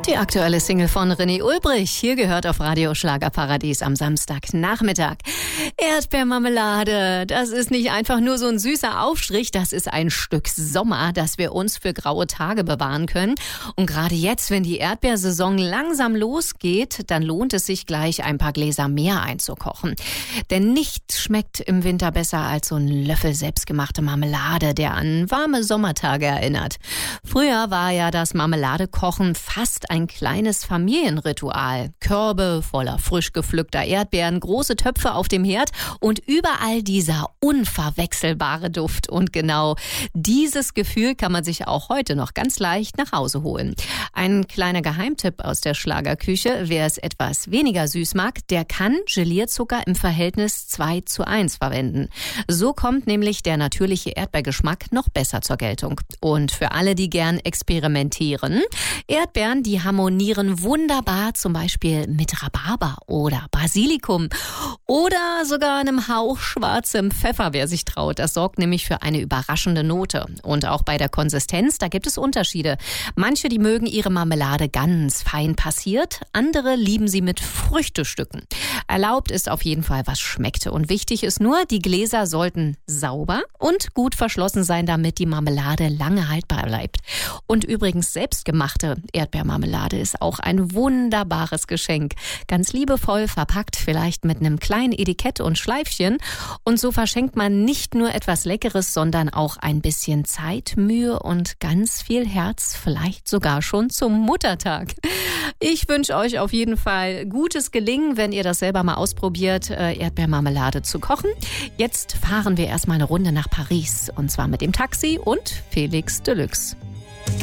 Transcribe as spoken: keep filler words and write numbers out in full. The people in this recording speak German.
Die aktuelle Single von René Ulbrich, hier gehört auf Radio Schlagerparadies am Samstagnachmittag. Erdbeermarmelade, das ist nicht einfach nur so ein süßer Aufstrich, das ist ein Stück Sommer, das wir uns für graue Tage bewahren können. Und gerade jetzt, wenn die Erdbeersaison langsam losgeht, dann lohnt es sich gleich, ein paar Gläser mehr einzukochen. Denn nichts schmeckt im Winter besser als so ein Löffel selbstgemachte Marmelade, der an warme Sommertage erinnert. Früher war ja das Marmeladekochen fast ein kleines Familienritual. Körbe voller frisch gepflückter Erdbeeren, große Töpfe auf dem Herd und überall dieser unverwechselbare Duft. Und genau dieses Gefühl kann man sich auch heute noch ganz leicht nach Hause holen. Ein kleiner Geheimtipp aus der Schlagerküche: Wer es etwas weniger süß mag, der kann Gelierzucker im Verhältnis zwei zu eins verwenden. So kommt nämlich der natürliche Erdbeergeschmack noch besser zur Geltung. Und für alle, die gern experimentieren: Erdbeeren, die harmonieren wunderbar zum Beispiel mit Rhabarber oder Basilikum oder sogar einem Hauch schwarzem Pfeffer, wer sich traut. Das sorgt nämlich für eine überraschende Note. Und auch bei der Konsistenz, da gibt es Unterschiede. Manche, die mögen ihre Marmelade ganz fein passiert, andere lieben sie mit Früchtestücken. Erlaubt ist auf jeden Fall, was schmeckt. Und wichtig ist nur, die Gläser sollten sauber und gut verschlossen sein, damit die Marmelade lange haltbar bleibt. Und übrigens, selbstgemachte Erdbeermarmelade ist auch ein wunderbares Geschenk. Ganz liebevoll verpackt, vielleicht mit einem kleinen Etikett und Schleifchen. Und so verschenkt man nicht nur etwas Leckeres, sondern auch ein bisschen Zeit, Mühe und ganz viel Herz, vielleicht sogar schon zum Muttertag. Ich wünsche euch auf jeden Fall gutes Gelingen, wenn ihr das selber mal ausprobiert, Erdbeermarmelade zu kochen. Jetzt fahren wir erstmal eine Runde nach Paris, und zwar mit dem Taxi und Felix Deluxe.